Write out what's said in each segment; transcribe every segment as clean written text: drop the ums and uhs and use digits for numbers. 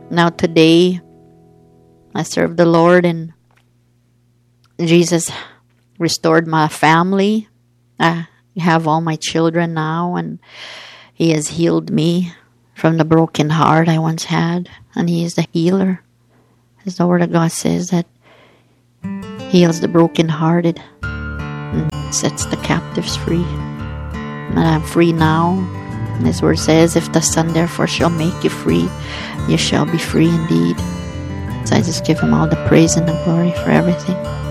Now today, I serve the Lord, and Jesus restored my family. I have all my children now, and He has healed me from the broken heart I once had, and He is the healer. As the Word of God says, that heals the brokenhearted and sets the captives free. And I'm free now. And His Word says, if the Son therefore shall make you free, you shall be free indeed. So I just give Him all the praise and the glory for everything.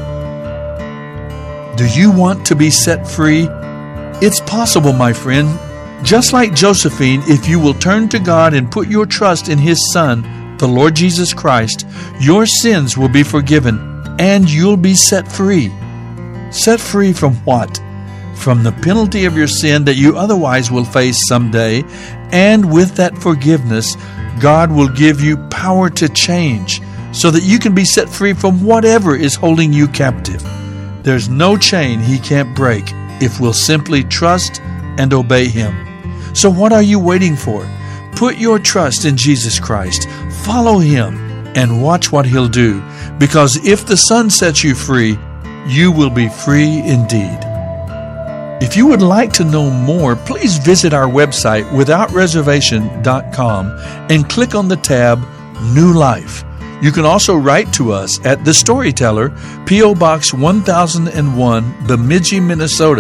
Do you want to be set free? It's possible, my friend. Just like Josephine, if you will turn to God and put your trust in His Son, the Lord Jesus Christ, your sins will be forgiven and you'll be set free. Set free from what? From the penalty of your sin that you otherwise will face someday, and with that forgiveness, God will give you power to change so that you can be set free from whatever is holding you captive. There's no chain He can't break if we'll simply trust and obey Him. So what are you waiting for? Put your trust in Jesus Christ. Follow Him and watch what He'll do. Because if the Son sets you free, you will be free indeed. If you would like to know more, please visit our website withoutreservation.com and click on the tab New Life. You can also write to us at The Storyteller, P.O. Box 1001, Bemidji, Minnesota,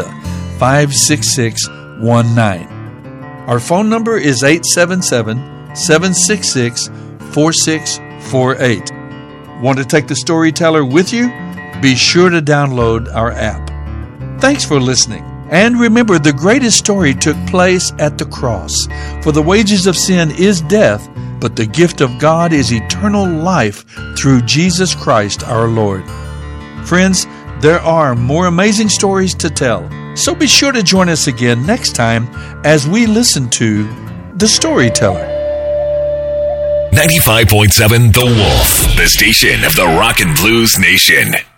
56619. Our phone number is 877-766-4648. Want to take The Storyteller with you? Be sure to download our app. Thanks for listening. And remember, the greatest story took place at the cross. For the wages of sin is death, but the gift of God is eternal life through Jesus Christ our Lord. Friends, there are more amazing stories to tell. So be sure to join us again next time as we listen to The Storyteller. 95.7 The Wolf, the station of the Rock and Blues Nation.